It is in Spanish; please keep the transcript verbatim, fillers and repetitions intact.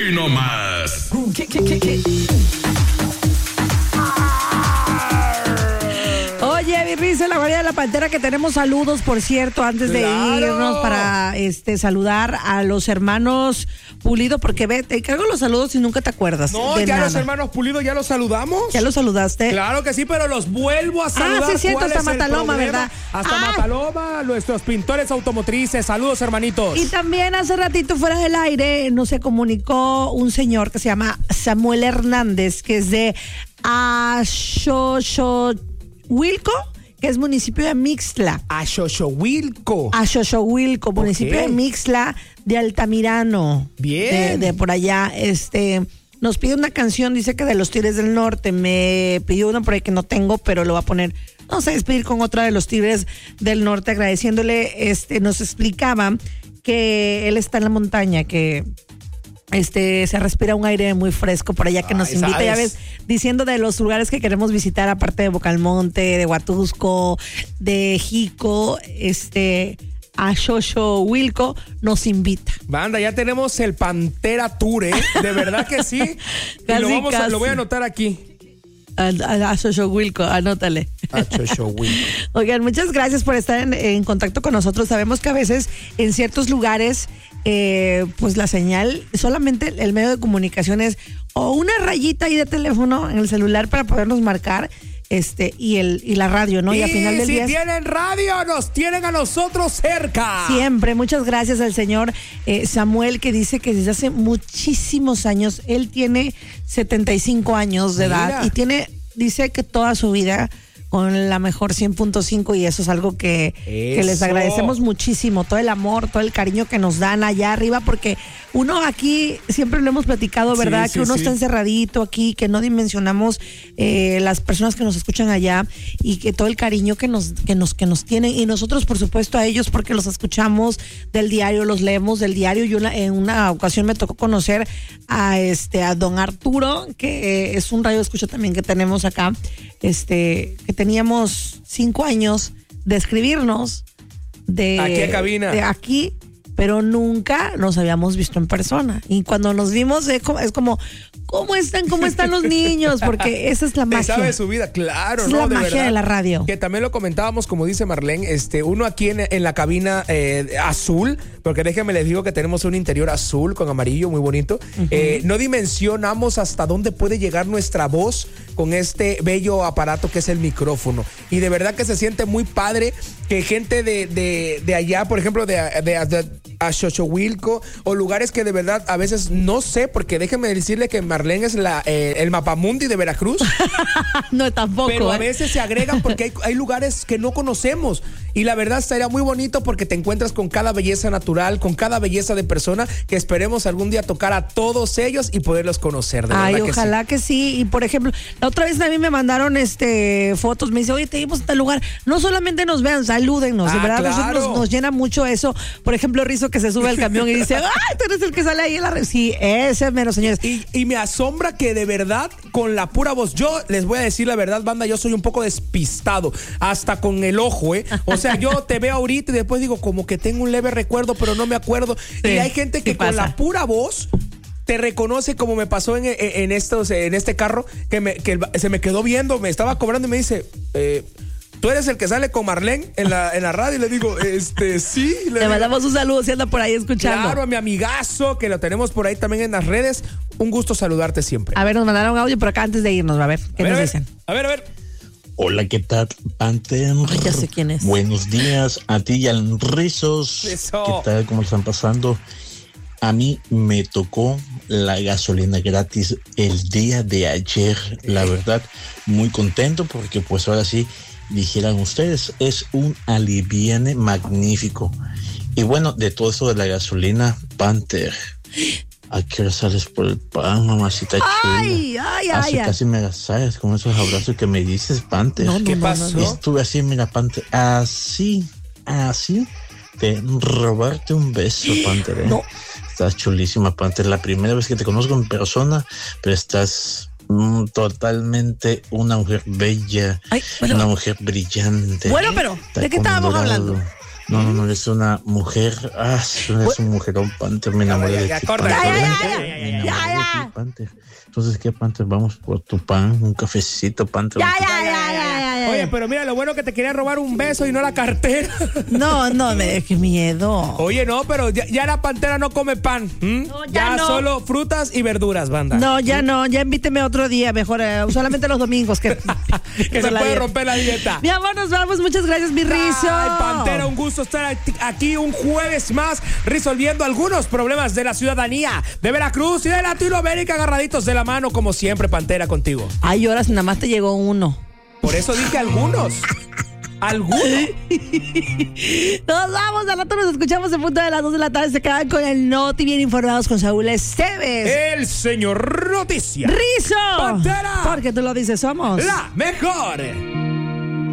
nomás. ¿Qué, qué, qué, qué? Oye, Virrice, la guardia de la Pantera, que tenemos saludos, por cierto, antes de ¡Claro! irnos para este saludar a los hermanos Pulido, porque ve, te cargo los saludos y nunca te acuerdas. No, de ya nada. los hermanos Pulido ya los saludamos. ¿Ya los saludaste? Claro que sí, pero los vuelvo a saludar. Ah, sí, es cierto, ¿Cuál hasta es el Mataloma, problema? ¿verdad? Hasta Ah. Mataloma, nuestros pintores automotrices. Saludos, hermanitos. Y también hace ratito fuera del aire nos se comunicó un señor que se llama Samuel Hernández, que es de Axoxohuilco, que es municipio de Mixtla. Axoxohuilco. Axoxohuilco, municipio Ok. de Mixtla de Altamirano. Bien. De, de por allá, este... Nos pide una canción, dice que de los Tigres del Norte. Me pidió una por ahí que no tengo, pero lo va a poner. Vamos a despedir con otra de los Tigres del Norte, agradeciéndole. Este, nos explicaba que él está en la montaña, que este se respira un aire muy fresco por allá, que nos Ay, invita, ya ¿sabes? ves, diciendo de los lugares que queremos visitar, aparte de Bocalmonte, de Huatusco, de Jico, este... a Xoxohuilco nos invita. Banda, ya tenemos el Pantera Tour, ¿eh? De verdad que sí. Y Casi, lo, vamos a, casi. lo voy a anotar aquí. A, a, a Xoxohuilco, anótale. Axoxohuilco. Oigan, muchas gracias por estar en, en contacto con nosotros. Sabemos que a veces en ciertos lugares, eh, pues la señal, solamente el medio de comunicación es o una rayita ahí de teléfono en el celular para podernos marcar. Este, y el, y la radio, ¿no? Y, Y al final del si día. tienen radio, nos tienen a nosotros cerca. Siempre, muchas gracias al señor eh, Samuel, que dice que desde hace muchísimos años, él tiene setenta y cinco años de Mira. edad y tiene, dice que toda su vida con la mejor cien punto cinco, y eso es algo que, que les Eso. agradecemos muchísimo, todo el amor, todo el cariño que nos dan allá arriba, porque uno aquí, siempre lo hemos platicado, ¿verdad? Sí, que sí, uno sí. está encerradito aquí, que no dimensionamos eh, las personas que nos escuchan allá y que todo el cariño que nos, que nos, que nos tienen, y nosotros por supuesto a ellos, porque los escuchamos del diario, los leemos del diario. Y una, en una ocasión me tocó conocer a este a don Arturo, que eh, es un radio escucha también que tenemos acá, este que teníamos cinco años de escribirnos de Aquí a cabina. de aquí, pero nunca nos habíamos visto en persona. Y cuando nos vimos es como, es como ¿cómo están? ¿Cómo están los niños? Porque esa es la Te magia. sabe su vida, claro, Es ¿no? la de magia verdad. de la radio. Que también lo comentábamos, como dice Marlene, este, uno aquí en, en la cabina eh, azul, porque déjenme les digo que tenemos un interior azul con amarillo muy bonito. Uh-huh. eh, no dimensionamos hasta dónde puede llegar nuestra voz con este bello aparato que es el micrófono. Y de verdad que se siente muy padre que gente de, de, de allá, por ejemplo, de, de, de Axoxohuilco, o lugares que de verdad a veces no sé, porque déjenme decirle que Marlene es la, eh, el mapamundi de Veracruz. No, tampoco. Pero a ¿eh? veces se agregan porque hay, hay lugares que no conocemos. Y la verdad estaría muy bonito porque te encuentras con cada belleza natural, con cada belleza de persona, que esperemos algún día tocar a todos ellos y poderlos conocer. De Ay, verdad que ojalá sí. que sí. Y por ejemplo, la otra vez también me mandaron este fotos. Me dice, oye, te vimos en tal lugar. No solamente nos vean, salúdennos. De Ah, verdad, claro. nosotros nos llena mucho eso. Por ejemplo, Rizo, que se sube al camión y dice, ay, tú eres el que sale ahí en la red. Sí, ese es menos, señores. Y, y me asombra que de verdad, con la pura voz, yo les voy a decir la verdad, banda, yo soy un poco despistado, hasta con el ojo, ¿eh? O sea, yo te veo ahorita y después digo, como que tengo un leve recuerdo, pero no me acuerdo. Sí, y hay gente que sí con pasa. la pura voz te reconoce, como me pasó en, en, en estos, en este carro, que, me, que se me quedó viendo, me estaba cobrando y me dice, eh, ¿tú eres el que sale con Marlene en la, en la radio? Y le digo, este, sí. Le Le digo, mandamos un saludo si anda por ahí escuchando. claro, a mi amigazo, que lo tenemos por ahí también en las redes. Un gusto saludarte siempre. A ver, nos mandaron audio por acá antes de irnos. A ver, ¿qué A ver, nos a ver, dicen? A ver, a ver. Hola, ¿qué tal, Panther? Ay, ya sé quién es. Buenos días a ti y al Rizos. Eso. ¿Qué tal? ¿Cómo están pasando? A mí me tocó la gasolina gratis el día de ayer. La verdad, muy contento porque pues ahora sí, dijeran ustedes, es un aliviane magnífico. Y bueno, de todo eso de la gasolina, Panther, ¿a qué hora sales por el pan, mamacita chula? Ay, ay, Hace ay. ay. casi me agasallas con esos abrazos que me dices, Panther. No, no, ¿Qué no, pasó? no, no. Estuve así, mira, Panther, así, así, de robarte un beso, Panther. ¿eh? No. Estás chulísima, Panther. La primera vez que te conozco en persona, pero estás mm, totalmente una mujer bella, Ay, bueno. una mujer brillante. Bueno, pero, ¿de qué estábamos Tacones hablando? dorados, No, no, no, es una mujer. Ah, es una, es un mujerón, Panther. Me enamoré de ti, Panther. Ya, ya, ya, Me enamoré de ti, Panther. Entonces, ¿qué, Panther? Vamos por tu pan, un cafecito, Panther. Ya, ya, ya, ya, ya, ya. Oye, pero mira, lo bueno que te quería robar un beso y no la cartera. No, no, me qué miedo. Oye, no, pero ya, ya la pantera no come pan. ¿Mm? No, ya ya no. solo frutas y verduras, banda. No, ya no, ya invíteme otro día, mejor, eh, solamente los domingos que, que se puede romper la dieta. Mi amor, nos vamos, muchas gracias, mi Rizo. Ay, Pantera, un gusto estar aquí un jueves más resolviendo algunos problemas de la ciudadanía de Veracruz y de Latinoamérica, agarraditos de la mano como siempre, Pantera, contigo. Ay, horas, nada más te llegó uno. Por eso dije algunos. ¿Alguno? Nos vamos, al rato nos escuchamos en punto de las dos de la tarde. Se quedan con el Noti bien informados con Saúl Esteves. El señor Noticia. Rizo. Pantera. Porque tú lo dices, somos la mejor.